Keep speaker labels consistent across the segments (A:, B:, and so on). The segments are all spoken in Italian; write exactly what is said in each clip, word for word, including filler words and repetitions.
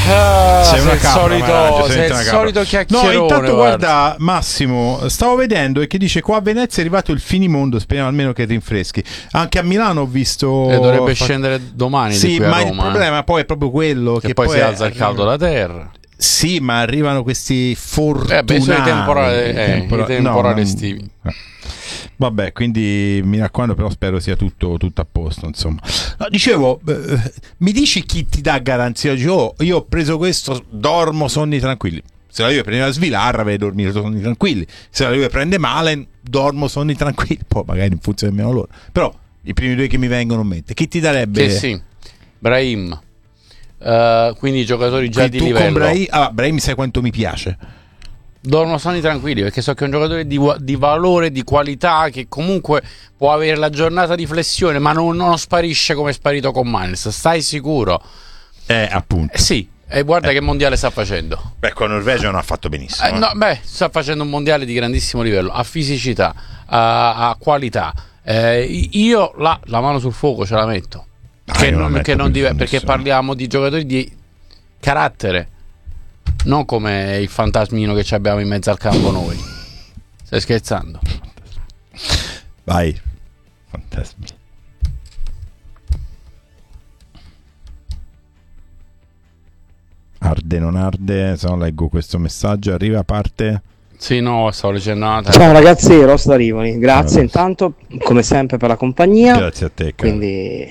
A: Ah,
B: sei una
A: il
B: capra,
A: solito,
B: Maraggio,
A: sei il
B: una capra.
A: solito chiacchierone.
B: No, intanto
A: guarda.
B: guarda Massimo, stavo vedendo e che dice qua a Venezia è arrivato il finimondo, speriamo almeno che rinfreschi. Anche a Milano ho visto
A: E dovrebbe
B: fa...
A: scendere domani
B: sì,
A: di qui a
B: ma
A: Roma.
B: il problema
A: eh.
B: poi è proprio quello
A: che,
B: che
A: poi,
B: poi
A: si
B: è...
A: alza il caldo la terra.
B: Sì, ma arrivano questi fortunati
A: Eh beh, sono i temporali, eh,
B: tempora-
A: i temporali
B: no,
A: estivi.
B: no. Vabbè, quindi mi raccomando, però spero sia tutto, tutto a posto, insomma. No, dicevo, eh, mi dici chi ti dà garanzia? Dici, oh, io ho preso questo, dormo sonni tranquilli. Se la Juve prende la Svilarra, vai a dormire sonni tranquilli. Se la Juve prende Malen, dormo sonni tranquilli. Poi magari in funzione nemmeno loro. Però i primi due che mi vengono in mente, chi ti darebbe?
A: Che sì, Brahim. Uh, quindi i giocatori già
B: quindi
A: di
B: tu
A: livello.
B: Con Brahim, ah, Brahim sai quanto mi piace.
A: Dormono sonni tranquilli perché so che è un giocatore di, di valore, di qualità, che comunque può avere la giornata di flessione, ma non, non sparisce come è sparito con Mainz. Stai sicuro?
B: Eh, appunto.
A: Eh, sì, e guarda
B: eh.
A: che mondiale sta facendo.
B: Beh, con Norvegia non ha fatto benissimo.
A: Eh,
B: eh.
A: no, beh, sta facendo un mondiale di grandissimo livello, a fisicità, a, a qualità. Eh, io la, la mano sul fuoco ce la metto.
B: Ah,
A: che
B: non
A: non, che non div- perché
B: nessuno.
A: parliamo di giocatori di carattere, non come il fantasmino che ci abbiamo in mezzo al campo noi. Stai scherzando?
B: Vai, fantasmi. Arde non arde, se no leggo questo messaggio, arriva a parte.
A: Sì, no, stavo leggendo una
C: Ciao ragazzi, Ross da Rivoli, grazie
B: Ciao.
C: Intanto come sempre per la compagnia.
B: Grazie a te, caro.
C: Quindi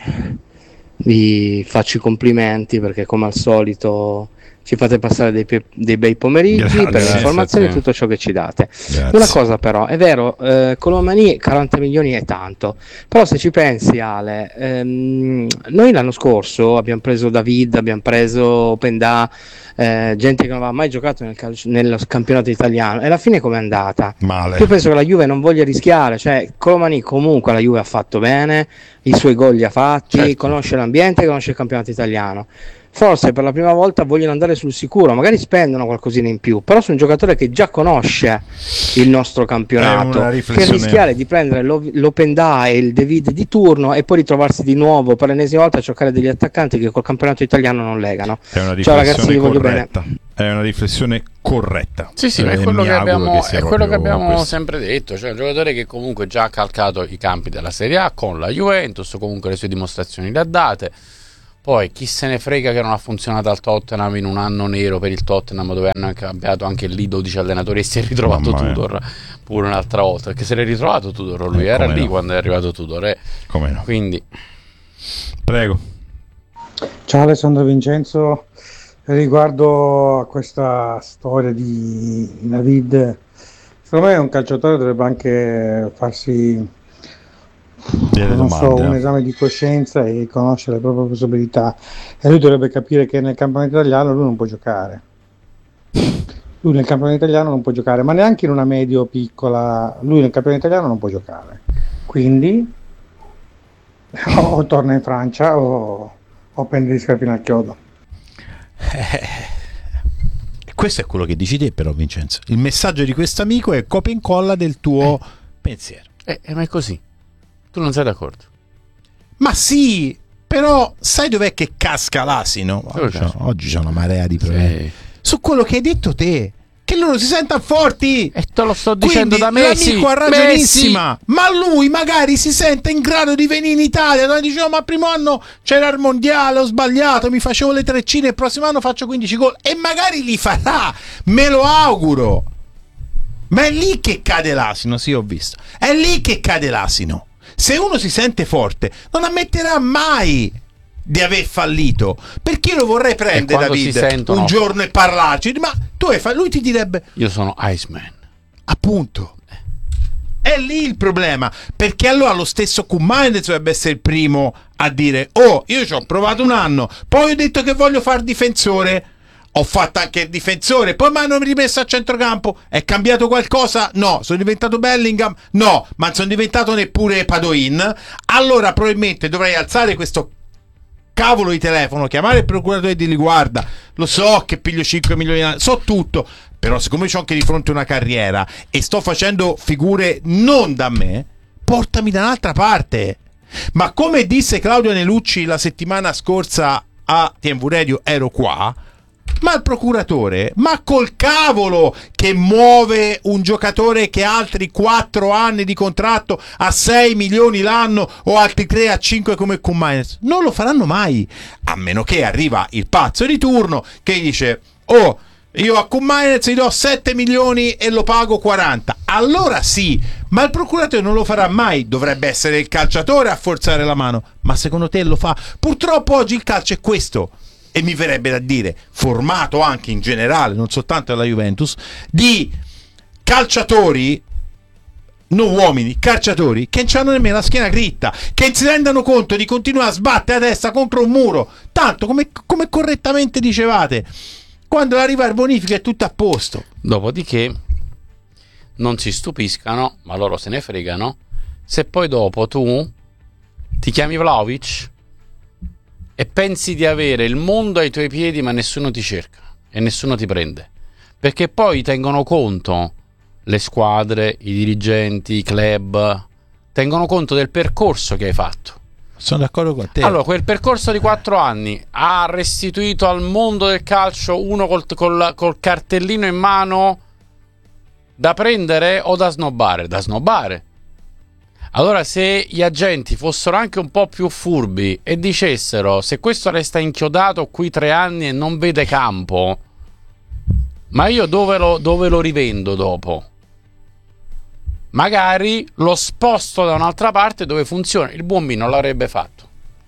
C: vi faccio i complimenti perché come al solito ci fate passare dei, pe- dei bei pomeriggi.
B: Grazie,
C: per le informazioni e
A: grazie.
C: tutto ciò che ci date.
B: Grazie.
C: Una cosa però, è vero, eh, Colomani quaranta milioni è tanto, però se ci pensi Ale, ehm, noi l'anno scorso abbiamo preso David, abbiamo preso Pendà, eh, gente che non aveva mai giocato nel, calcio, nel campionato italiano, e alla fine com'è andata?
B: Male.
C: Io penso che la Juve non voglia rischiare, cioè Colomani comunque la Juve ha fatto bene, i suoi gol li ha fatti,
B: Certo.
C: conosce l'ambiente, conosce il campionato italiano. Forse per la prima volta vogliono andare sul sicuro, magari spendono qualcosina in più, però su un giocatore che già conosce il nostro campionato, che rischiare di prendere l'o- l'Openda e il David di turno e poi ritrovarsi di nuovo per l'ennesima volta a giocare degli attaccanti che col campionato italiano non legano.
B: È una
C: Ciao ragazzi,
B: riflessione
C: vi voglio bene.
B: corretta. È una riflessione corretta.
A: Sì, sì,
B: Eh,
A: ma è quello
B: mi
A: che
B: auguro
A: abbiamo,
B: sia
A: è quello che
B: proprio
A: abbiamo
B: questo.
A: sempre detto, cioè un giocatore che comunque già ha calcato i campi della Serie A con la Juventus, comunque le sue dimostrazioni le ha date. Poi chi se ne frega che non ha funzionato al Tottenham in un anno nero per il Tottenham, dove hanno cambiato anche lì dodici allenatori e si è ritrovato
B: Mamma mia.
A: Tudor pure un'altra volta, perché se l'è ritrovato Tudor lui,
B: Eh,
A: era
B: come
A: lì
B: no.
A: quando è arrivato Tudor, eh.
B: Come no?
A: Quindi
B: Prego.
D: Ciao Alessandro Vincenzo, riguardo a questa storia di David, secondo me un calciatore dovrebbe anche farsi
B: Delle
D: non so,
B: domande,
D: un
B: eh.
D: esame di coscienza e conoscere le proprie possibilità, e lui dovrebbe capire che nel campionato italiano lui non può giocare. Lui nel campionato italiano non può giocare, ma neanche in una medio piccola, lui nel campionato italiano non può giocare. Quindi o, o torna in Francia o, o prende gli scarpini al chiodo.
B: Questo è quello che dici te, però, Vincenzo. Il messaggio di questo amico è copia e incolla del tuo
A: Eh.
B: pensiero.
A: eh, eh, ma è così. Tu non sei d'accordo?
B: Ma sì, però sai dov'è che casca l'asino?
A: Dove
B: Oggi,
A: casca?
B: oggi c'è una marea di problemi.
A: Sì.
B: Su quello che hai detto te, che loro si sentono forti.
A: E te lo sto dicendo
B: Quindi
A: da mesi.
B: l'amico ha ragionissima, ma lui magari si sente in grado di venire in Italia. Noi diciamo, ma primo anno c'era il mondiale, ho sbagliato, mi facevo le treccine, il prossimo anno faccio quindici gol, e magari li farà, me lo auguro. Ma è lì che cade l'asino, sì, ho visto. È lì che cade l'asino. Se uno si sente forte, non ammetterà mai di aver fallito, perché io lo vorrei prendere,
A: quando si
B: David,
A: sentono-
B: un giorno e parlarci, ma tu hai fa- lui ti direbbe
A: Io sono Iceman.
B: appunto, è lì il problema, perché allora lo stesso Koeman dovrebbe essere il primo a dire: oh, io ci ho provato un anno, poi ho detto che voglio far difensore, ho fatto anche il difensore, poi mi hanno rimesso a centrocampo, è cambiato qualcosa? No. Sono diventato Bellingham? No. Ma non sono diventato neppure Padoin. Allora probabilmente dovrei alzare questo cavolo di telefono, chiamare il procuratore e dirgli: guarda, lo so che piglio cinque milioni di anni, so tutto, però siccome c'ho anche di fronte una carriera e sto facendo figure non da me, portami da un'altra parte. Ma come disse Claudio Nelucci la settimana scorsa a T M V Radio, ero qua, ma il procuratore, ma col cavolo che muove un giocatore che ha altri quattro anni di contratto a sei milioni l'anno o altri tre a cinque come Koumainis, non lo faranno mai, a meno che arriva il pazzo di turno che dice: oh, io a Koumainis gli do sette milioni e lo pago quaranta, allora sì, ma il procuratore non lo farà mai. Dovrebbe essere il calciatore a forzare la mano, ma secondo te lo fa? Purtroppo oggi il calcio è questo, e mi verrebbe da dire formato anche in generale, non soltanto alla Juventus, di calciatori, non uomini, calciatori che non hanno nemmeno la schiena dritta, che si rendano conto di continuare a sbattere la testa contro un muro, tanto come, come correttamente dicevate, quando arriva il bonifico è tutto a posto.
A: Dopodiché non si stupiscano, ma loro se ne fregano, se poi dopo tu ti chiami Vlahovic e pensi di avere il mondo ai tuoi piedi, ma nessuno ti cerca e nessuno ti prende, perché poi tengono conto le squadre, i dirigenti, i club, tengono conto del percorso che hai fatto.
B: Sono d'accordo con te.
A: Allora, quel percorso di quattro anni ha restituito al mondo del calcio uno col, col, col cartellino in mano da prendere o da snobbare? Da snobbare. Allora, se gli agenti fossero anche un po' più furbi e dicessero: se questo resta inchiodato qui tre anni e non vede campo, ma io dove lo, dove lo rivendo dopo? Magari lo sposto da un'altra parte dove funziona. Il buon B non l'avrebbe fatto.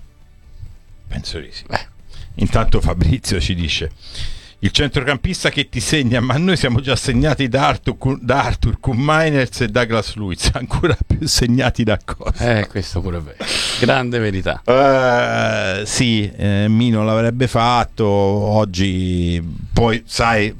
B: Penso di sì. Beh. Intanto Fabrizio ci dice: il centrocampista che ti segna, ma noi siamo già segnati da Arthur, da Arthur Koumainis e Douglas Luiz, ancora più segnati da cosa?
A: Eh, questo pure è vero. Grande verità.
B: Uh, sì, eh, Mino l'avrebbe fatto oggi. Poi, sai,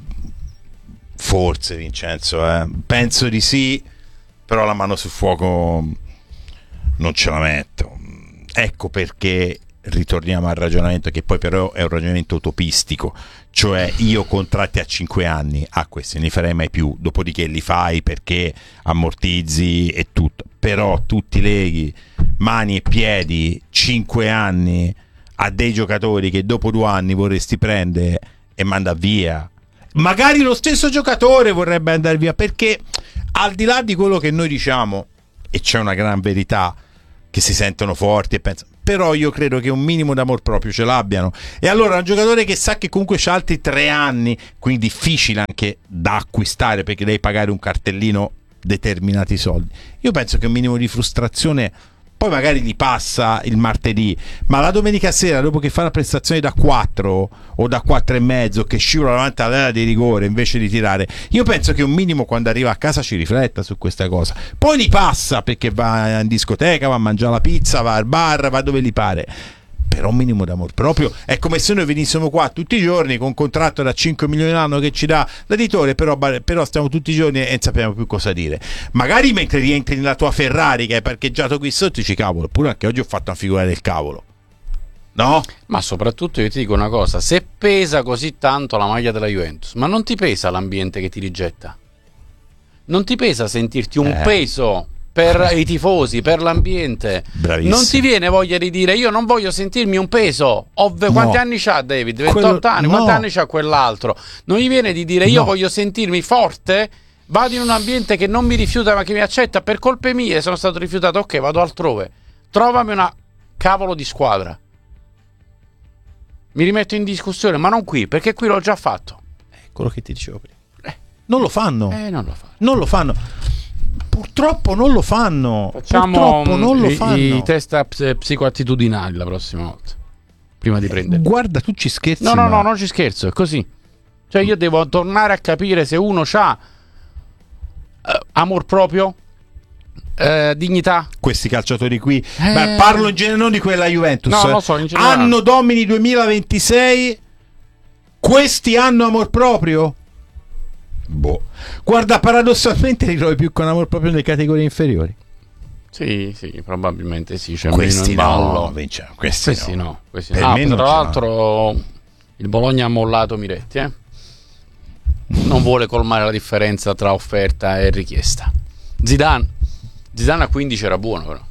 B: forse Vincenzo, eh, penso di sì, però la mano sul fuoco non ce la metto. Ecco perché ritorniamo al ragionamento, che poi però è un ragionamento utopistico, cioè io contratti a cinque anni, a ah, questi ne farei mai più, dopodiché li fai perché ammortizzi e tutto, però tu ti leghi mani e piedi cinque anni a dei giocatori che dopo due anni vorresti prendere e manda via. Magari lo stesso giocatore vorrebbe andare via, perché al di là di quello che noi diciamo, e c'è una gran verità, che si sentono forti e pensano, però io credo che un minimo d'amor proprio ce l'abbiano, e allora un giocatore che sa che comunque c'ha altri tre anni, quindi difficile anche da acquistare perché devi pagare un cartellino determinati soldi, io penso che un minimo di frustrazione poi magari gli passa il martedì, ma la domenica sera, dopo che fa la prestazione da quattro o da quattro e mezzo, che scivola davanti all'area di rigore invece di tirare, io penso che un minimo quando arriva a casa ci rifletta su questa cosa. Poi gli passa perché va in discoteca, va a mangiare la pizza, va al bar, va dove gli pare, però un minimo d'amor proprio. È come se noi venissimo qua tutti i giorni con un contratto da cinque milioni l'anno che ci dà l'editore, però, però stiamo tutti i giorni e non sappiamo più cosa dire. Magari mentre rientri nella tua Ferrari che hai parcheggiato qui sotto dici: cavolo, pure anche oggi ho fatto una figura del cavolo, no? Ma
A: soprattutto io ti dico una cosa: se pesa così tanto la maglia della Juventus, ma non ti pesa l'ambiente che ti rigetta? Non ti pesa sentirti un eh. peso per i tifosi, per l'ambiente?
B: Bravissimo.
A: Non ti viene voglia di dire: io non voglio sentirmi un peso? Ovvio, no. Quanti anni c'ha David? ventotto Quello, anni? No. Quanti anni c'ha quell'altro? Non gli viene di dire: io no. voglio sentirmi forte? Vado in un ambiente che non mi rifiuta ma che mi accetta, per colpe mie sono stato rifiutato, ok, vado altrove, trovami una cavolo di squadra, mi rimetto in discussione, ma non qui, perché qui l'ho già fatto.
B: È quello che ti dicevo prima. Eh. Non lo fanno.
A: Eh, non lo fanno.
B: Non lo fanno. Purtroppo non lo fanno.
A: Facciamo
B: Purtroppo non lo
A: i,
B: fanno.
A: i test psicoattitudinali la prossima volta, prima di prendere.
B: Guarda, tu ci scherzi.
A: No, no,
B: ma...
A: no, non ci scherzo, è così. Cioè io devo tornare a capire se uno c'ha uh, amor proprio, uh, dignità.
B: Questi calciatori qui, eh... Beh, parlo in generale, non di quella Juventus.
A: No, lo so, in generale.
B: Anno Domini duemilaventisei, questi hanno amor proprio? Boh. Guarda, paradossalmente li trovi più con amor proprio nelle categorie inferiori.
A: Sì, sì, probabilmente sì. C'è
B: questi
A: meno in ballo.
B: No, Vince, questi,
A: questi
B: no.
A: no. Questi
B: per
A: no.
B: me
A: Ah,
B: non
A: tra l'altro no. Il Bologna ha mollato Miretti, eh? Non vuole colmare la differenza tra offerta e richiesta. Zidane Zidane a quindici era buono, però.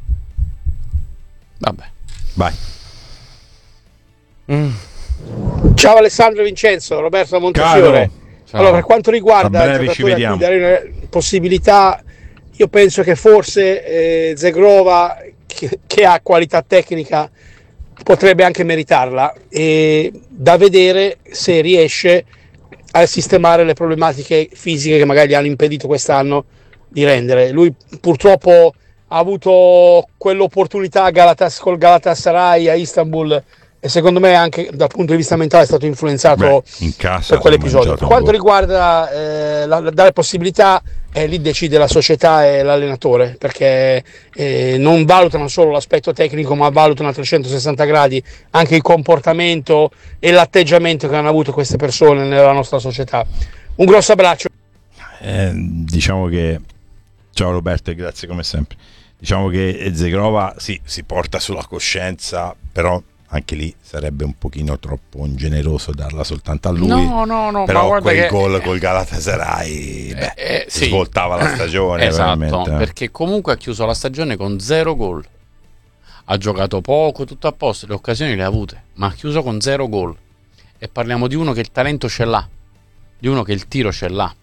A: Vabbè.
B: Vai.
A: Mm.
E: Ciao Alessandro Vincenzo, Roberto Montefiore. Allora, per quanto riguarda il giocatore a cui dare una possibilità, io penso che forse eh, Zegrova, che, che ha qualità tecnica, potrebbe anche meritarla, e da vedere se riesce a sistemare le problematiche fisiche che magari gli hanno impedito quest'anno di rendere. Lui purtroppo ha avuto quell'opportunità a Galatas, col Galatasaray a Istanbul, e secondo me anche dal punto di vista mentale è stato influenzato
B: Beh, in casa
E: per quell'episodio. Per quanto riguarda eh, la, la, dare possibilità, eh, lì decide la società e l'allenatore, perché eh, non valutano solo l'aspetto tecnico, ma valutano a trecentosessanta gradi anche il comportamento e l'atteggiamento che hanno avuto queste persone nella nostra società. Un grosso abbraccio.
B: Eh, diciamo che ciao Roberto e grazie come sempre. Diciamo che Zegrova sì, si porta sulla coscienza, però anche lì sarebbe un pochino troppo ingeneroso darla soltanto a lui.
A: No, no, no.
B: Però
A: ma
B: quel
A: che...
B: gol col Galatasaray beh,
A: eh, eh, sì.
B: svoltava la stagione.
A: Esatto,
B: veramente.
A: perché comunque ha chiuso la stagione con zero gol. Ha giocato poco, tutto a posto, le occasioni le ha avute, ma ha chiuso con zero gol. E parliamo di uno che il talento ce l'ha, di uno che il tiro ce l'ha.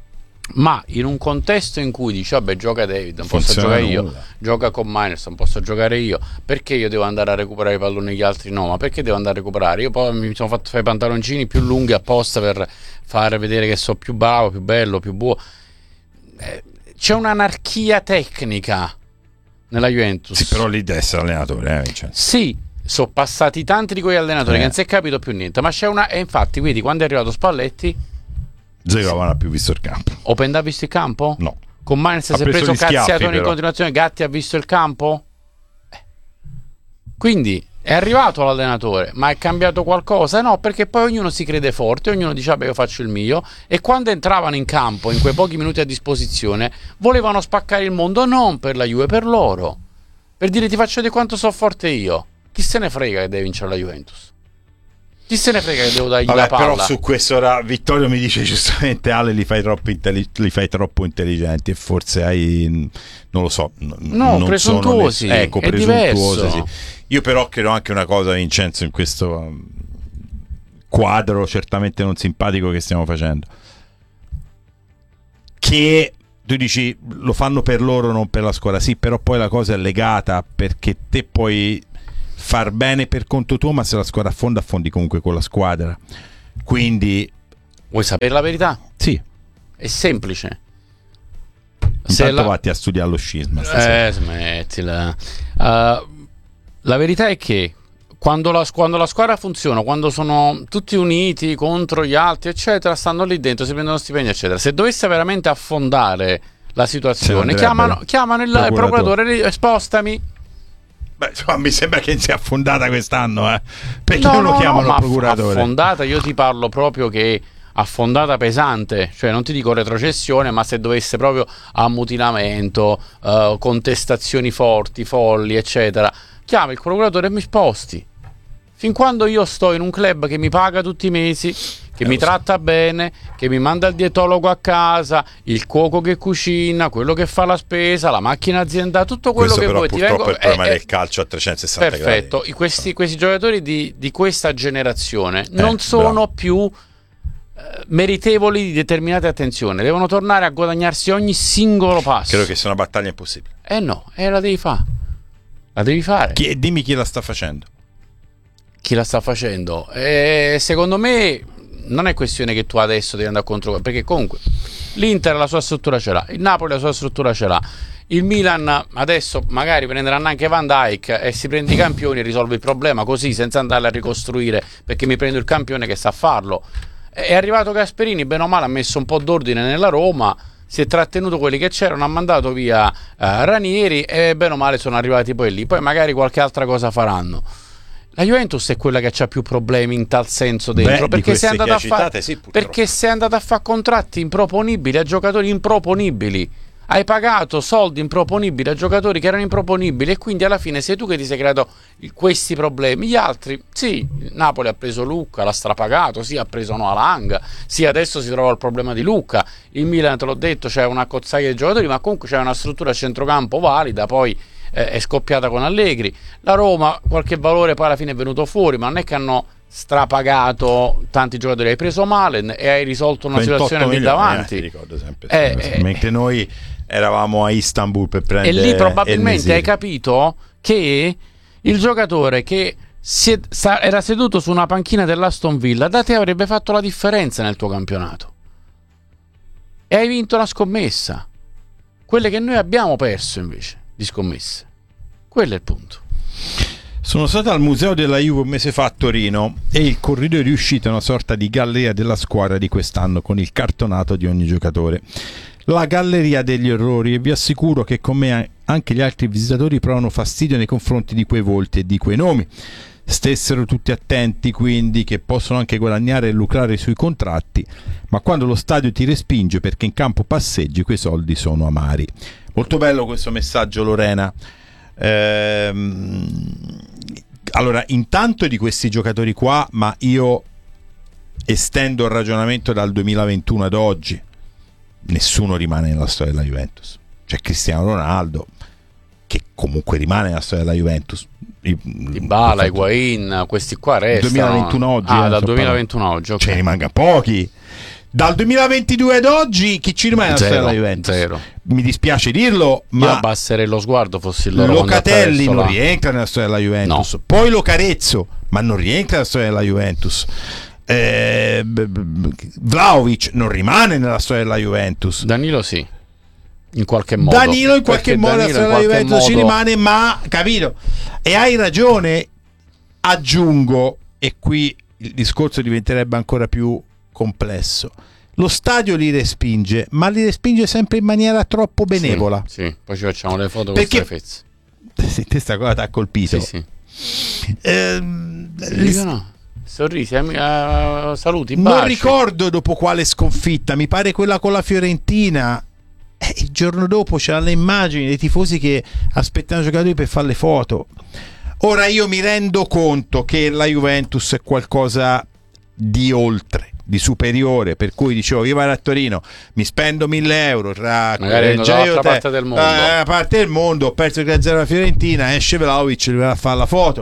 A: Ma in un contesto in cui dici vabbè, gioca David, non posso giocare io, nulla. Gioca con Miners, non posso giocare io, perché io devo andare a recuperare i palloni gli altri no, ma perché devo andare a recuperare? Io poi mi sono fatto fare i pantaloncini più lunghi apposta per fare vedere che sono più bravo, più bello, più buono. Eh, c'è un'anarchia tecnica nella Juventus.
B: Sì, però lì deve essere allenatore, eh, Vincenzo.
A: Sì, sono passati tanti di quegli allenatori eh. che non si è capito più niente, ma c'è una, e infatti vedi quando è arrivato Spalletti
B: Zegrova non ha più visto il campo.
A: Openda ha visto il campo?
B: No.
A: Con Mainz si è preso cazziatone in continuazione. Gatti ha visto il campo? Eh. Quindi è arrivato l'allenatore, ma è cambiato qualcosa? No, perché poi ognuno si crede forte, ognuno dice vabbè io faccio il mio, e quando entravano in campo in quei pochi minuti a disposizione volevano spaccare il mondo, non per la Juve, per loro, per dire ti faccio di quanto so forte io. Chi se ne frega che deve vincere la Juventus? Chi se ne frega che devo dargli
B: Vabbè,
A: la palla?
B: Però su questo ora Vittorio mi dice giustamente Ale li fai troppo, intelli- li fai troppo intelligenti e forse hai, non lo so, n-
A: no,
B: non
A: presuntuosi,
B: sono ne- ecco,
A: è
B: presuntuosi, sì.
A: diverso.
B: Io però credo anche una cosa, Vincenzo, in questo um, quadro certamente non simpatico che stiamo facendo, che tu dici lo fanno per loro, non per la squadra, sì, però poi la cosa è legata, perché te puoi far bene per conto tuo, ma se la squadra affonda, affondi comunque con la squadra. Quindi
A: vuoi sapere la verità?
B: Sì,
A: è semplice.
B: Intanto
A: se la...
B: vatti a studiare lo scisma stasera.
A: Eh, smettila. Uh, la verità è che quando la, quando la squadra funziona, quando sono tutti uniti contro gli altri, eccetera, stanno lì dentro, si prendono stipendi, eccetera. Se dovesse veramente affondare la situazione, chiamano, chiamano il procuratore, procuratore spostami.
B: Beh, insomma, mi sembra che sia affondata quest'anno, eh? Perché
A: no,
B: non lo
A: no,
B: chiamano
A: no,
B: procuratore?
A: Affondata, io ti parlo proprio che affondata pesante, cioè non ti dico retrocessione, ma se dovesse proprio ammutilamento, uh, contestazioni forti, folli, eccetera, chiama il procuratore e mi sposti. Fin quando io sto in un club che mi paga tutti i mesi, che eh, mi tratta so. bene, che mi manda il dietologo a casa, il cuoco che cucina, quello che fa la spesa, la macchina aziendale, tutto quello
B: Questo
A: che
B: però
A: vuoi.
B: Purtroppo
A: ti vengo...
B: è il problema
A: eh,
B: del calcio a trecentosessanta
A: perfetto.
B: gradi.
A: Questi, questi giocatori di, di questa generazione eh, non sono bravo. più eh, meritevoli di determinate attenzioni, devono tornare a guadagnarsi ogni singolo passo.
B: Credo che sia una battaglia impossibile.
A: Eh no, e la devi fare. La devi fare.
B: Chi, dimmi chi la sta facendo.
A: Chi la sta facendo? Eh, secondo me non è questione che tu adesso devi andare contro, perché comunque l'Inter la sua struttura ce l'ha, il Napoli la sua struttura ce l'ha, il Milan adesso magari prenderanno anche Van Dijk e si prende i campioni e risolve il problema così, senza andare a ricostruire, perché mi prendo il campione che sa farlo. È arrivato Gasperini, bene o male ha messo un po' d'ordine nella Roma, si è trattenuto quelli che c'erano, ha mandato via uh, Ranieri e bene o male sono arrivati poi lì, poi magari qualche altra cosa faranno. La Juventus è quella che ha più problemi in tal senso dentro. Beh, perché, di sei andata a fa- sì, perché sei andata a fare contratti improponibili a giocatori improponibili. Hai pagato soldi improponibili a giocatori che erano improponibili, e quindi alla fine sei tu che ti sei creato questi problemi. Gli altri, sì, Napoli ha preso Lucca, l'ha strapagato, sì, ha preso Noalanga, sì, adesso si trova il problema di Lucca. Il Milan, te l'ho detto, c'è una cozzaia di giocatori, ma comunque c'è una struttura a centrocampo valida, poi è scoppiata con Allegri. La Roma qualche valore poi alla fine è venuto fuori, ma non è che hanno strapagato tanti giocatori, hai preso Malen e hai risolto una situazione lì davanti.
B: Eh, ricordo sempre,
A: eh,
B: sempre.
A: Eh,
B: mentre noi eravamo a Istanbul per prendere,
A: e lì probabilmente hai capito che il giocatore che si è, sta, era seduto su una panchina dell'Aston Villa da te avrebbe fatto la differenza nel tuo campionato, e hai vinto la scommessa, quelle che noi abbiamo perso invece di scommesse. Quello è il punto.
B: Sono stato al museo della Juve un mese fa a Torino e il corridoio è uscito una sorta di galleria della squadra di quest'anno con il cartonato di ogni giocatore. La galleria degli errori, e vi assicuro che con me anche gli altri visitatori provano fastidio nei confronti di quei volti e di quei nomi. Stessero tutti attenti quindi che possono anche guadagnare e lucrare sui contratti, ma quando lo stadio ti respinge perché in campo passeggi, quei soldi sono amari. Molto bello questo messaggio, Lorena. Ehm, allora, intanto di questi giocatori qua, ma io estendo il ragionamento dal duemilaventuno ad oggi. Nessuno rimane nella storia della Juventus. C'è Cristiano Ronaldo, che comunque rimane nella storia della Juventus.
A: Dybala, Higuain, questi qua restano.
B: duemilaventuno oggi.
A: Ah,
B: eh,
A: dal
B: so
A: duemilaventuno oggi, okay.
B: Ce ne rimanga pochi. Dal duemilaventidue ad oggi chi ci rimane nella storia della Juventus?
A: Zero.
B: Mi dispiace dirlo, ma
A: io abbasserei lo sguardo fossi loro.
B: Locatelli non rientra nella storia della Juventus. No. Poi lo Carezzo, ma non rientra nella storia della Juventus. Eh, Vlahovic non rimane nella storia della Juventus.
A: Danilo sì, in qualche modo.
B: Danilo in qualche modo nella storia della Juventus modo... ci rimane, ma capito? E hai ragione, aggiungo, e qui il discorso diventerebbe ancora più complesso. Lo stadio li respinge, ma li respinge sempre in maniera troppo benevola.
A: Sì, sì. Poi ci facciamo le foto
B: perché...
A: con Strefezzi.
B: Sì, questa cosa ti ha colpito.
A: Sì, sì.
B: Ehm,
A: li... no. Sorrisi, uh, saluti,
B: non
A: baci.
B: ricordo dopo quale sconfitta, mi pare quella con la Fiorentina, eh, il giorno dopo c'erano le immagini dei tifosi che aspettano i giocatori per fare le foto. Ora io mi rendo conto che la Juventus è qualcosa di oltre, di superiore, per cui dicevo io vado a Torino, mi spendo mille euro tra
A: magari eh, dall'altra parte del mondo,
B: eh, parte del mondo, ho perso tre a zero la Fiorentina, esce Vlahovic e va a fare la foto.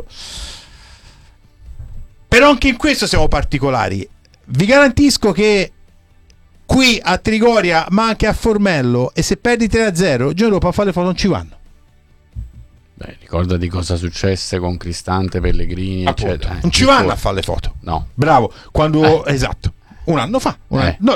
B: Però anche in questo siamo particolari. Vi garantisco che qui a Trigoria, ma anche a Formello, e se perdi tre a zero, il giorno dopo a fare le foto non ci vanno.
A: Beh, ricorda di cosa successe con Cristante, Pellegrini,
B: appunto,
A: eccetera.
B: Non ci vanno a fare le foto.
A: No.
B: Bravo. Quando
A: eh.
B: esatto. Un anno fa. Un
A: eh.
B: anno, no,